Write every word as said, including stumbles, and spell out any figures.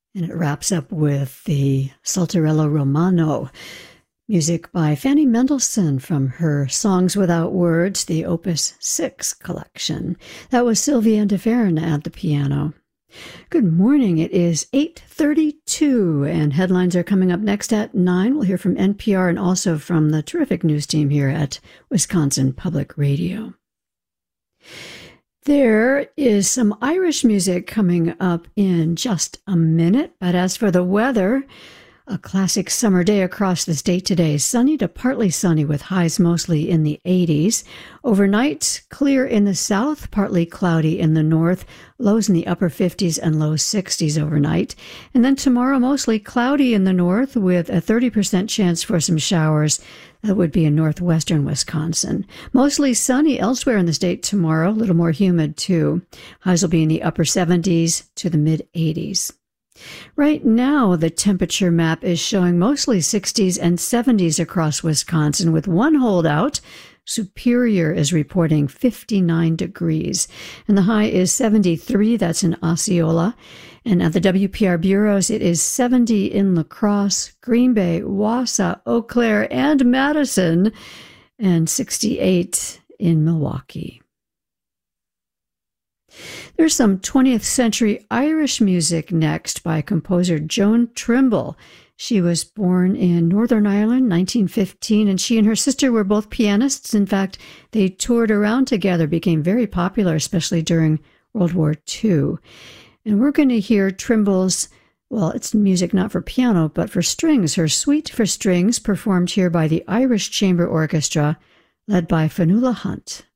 And it wraps up with the Saltarello Romano, music by Fanny Mendelssohn from her Songs Without Words, the Opus six collection. That was Sylvia de Ferran at the piano. Good morning. It is eight thirty-two, and headlines are coming up next at nine. We'll hear from N P R and also from the terrific news team here at Wisconsin Public Radio. There is some Irish music coming up in just a minute, but as for the weather, a classic summer day across the state today. Sunny to partly sunny with highs mostly in the eighties. Overnight, clear in the south, partly cloudy in the north. Lows in the upper fifties and low sixties overnight. And then tomorrow, mostly cloudy in the north with a thirty percent chance for some showers. That would be in northwestern Wisconsin. Mostly sunny elsewhere in the state tomorrow, a little more humid too. Highs will be in the upper seventies to the mid eighties. Right now, the temperature map is showing mostly sixties and seventies across Wisconsin with one holdout. Superior is reporting fifty-nine degrees, and the high is seventy-three. That's in Osceola. And at the W P R bureaus, it is seventy in La Crosse, Green Bay, Wausau, Eau Claire, and Madison, and sixty-eight in Milwaukee. There's some twentieth century Irish music next by composer Joan Trimble. She was born in Northern Ireland, nineteen fifteen, and she and her sister were both pianists. In fact, they toured around together, became very popular, especially during World War Two. And we're going to hear Trimble's, well, it's music not for piano, but for strings. Her Suite for Strings, performed here by the Irish Chamber Orchestra, led by Fionnuala Hunt.